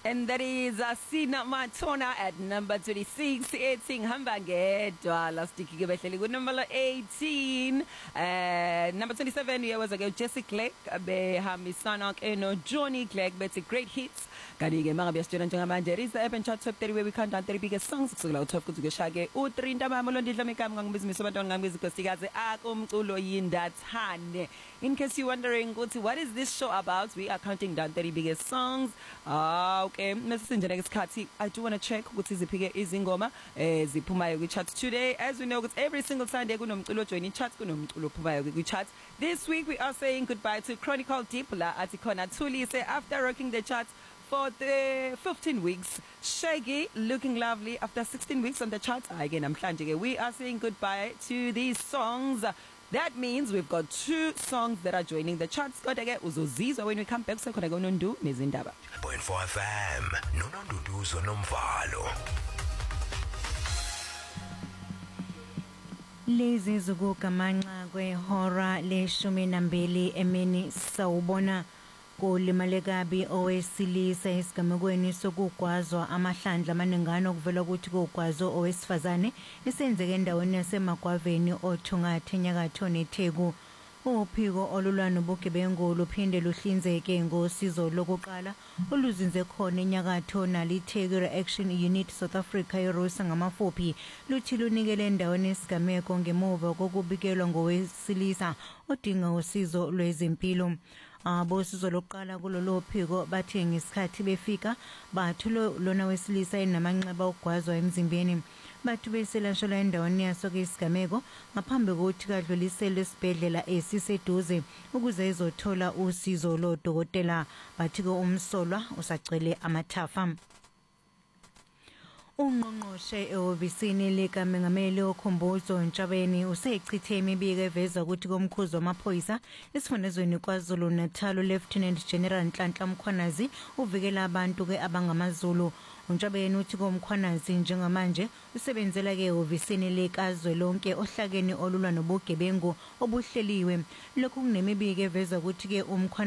And that is Sina Matona at number 26. It's Hamba Gedwa. Last week, with number 18. Number 27, here was a Jesse Clegg. Behamisanok Eno Johnny Clegg. But it's a great hits. Kanige mga biyastyo ng manje. It is the Urban Chart Top 30 where we count down 30 biggest songs. Kusugula utop kuzugashage. Utrinda mamulon didla mikam ngang business abantu ngang business kostikaze akumculo yindathane. In case you're wondering, what is this show about? We are counting down 30 biggest songs. Okay, message next Kati. I do want to check what is the pige izingoma ziphumayo kwi charts today. As we know, every single Sunday kunomculo joining charts kunomculo phumayo kwi charts. This week we are saying goodbye to Chronicle Dipla Atikona Thuli say after rocking the charts for the 15 weeks. Shaggy looking lovely after 16 weeks on the charts. Again, we are saying goodbye to these songs. That means we've got 2 songs that are joining the charts. Kodwa uzozizwa when we come back so khona konondu nezindaba. 0.4 FM nononduduzo nomvalo. Lezi zukugamanxa kwehora le-12 emini sawubona kulimale kabi owesilisa esigamekweni sokugwazwa amahlandla amaningana okuvela ukuthi kugwazo owesifazane isenzeke endaweni yasemagwaveni othungathe enyakatho neTheku. Uphiko olulwa nobugebengu luphinde luhlinzeke ngosizo lokuqala oluzinze khona enyakatho naliTheku Reaction Unit South Africa eRusa ngamafuphi luthi lunikele endaweni esigameko ngemuva kokubikelwa ngowesilisa odinga usizo lwezempilo. Abosizo lokuqala kulolu phiko bathi ngesikhathi befika bathulo lona wesilisa enamanxeba ogwazwa emzimbeni. Bathu beselashela endaweni yaso ke isigameko ngaphambi kokuthi kadluliselwe esibhedlela esiseduze ukuze ezothola usizo lodokotela. Bathi ko umsolwa usacele amathafa. Ungqongqoshe ehhovisini likaMengameli okhumbuzo Ntshabeni usechithe imibiko eveza ukuthi komkhuzo wamaphoyisa esifundazweni kwaZulu Natal Lieutenant General Nhlanhla Mkhwanazi uvikela abantu ke abangamaZulu. uNtshabeni uthi komkhwanazi njengamanje usebenzela ke ehhovisini lekazwe lonke ohlakeni olulwa nobugebengu obuhleliwe. Lokhu kunemibiko eveza ukuthi ke